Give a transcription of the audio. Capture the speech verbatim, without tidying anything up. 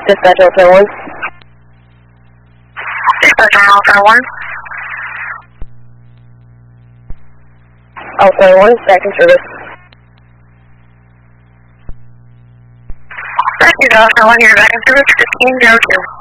Dispatch Alpha one. Dispatch Alpha one. Alpha one, back in service. Thank you, Alpha one, you're back in service, fifteen zero two.